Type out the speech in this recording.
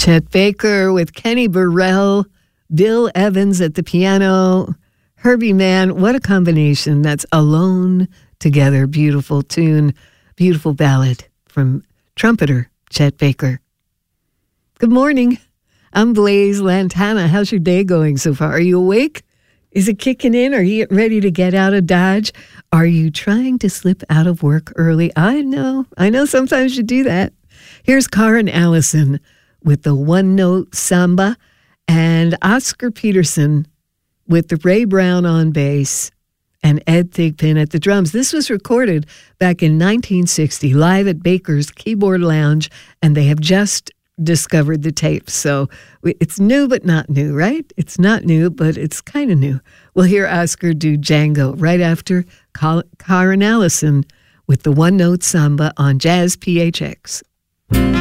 Chet Baker with Kenny Burrell, Bill Evans at the piano, Herbie Mann. What a combination. That's Alone Together. Beautiful tune, beautiful ballad from trumpeter Chet Baker. Good morning. I'm Blaze Lantana. How's your day going so far? Are you awake? Is it kicking in? Are you getting ready to get out of Dodge? Are you trying to slip out of work early? I know sometimes you do that. Here's Karen Allison with the One Note Samba and Oscar Peterson with the Ray Brown on bass and Ed Thigpen at the drums. This was recorded back in 1960 live at Baker's Keyboard Lounge, and they have just discovered the tape. So it's new but not new, right? It's not new, but it's kind of new. We'll hear Oscar do Django right after Karen Allison with the One Note Samba on Jazz PHX.